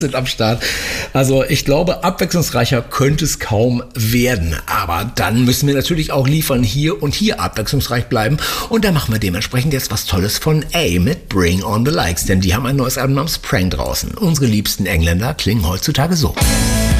sind am Start. Also ich glaube, abwechslungsreicher könnte es kaum werden. Aber dann müssen wir natürlich auch liefern hier und hier abwechslungsreich bleiben. Und da machen wir dementsprechend jetzt was Tolles von A mit Bring on the Likes. Denn die haben ein neues Album namens Prank draußen. Unsere liebsten Engländer klingen heutzutage so.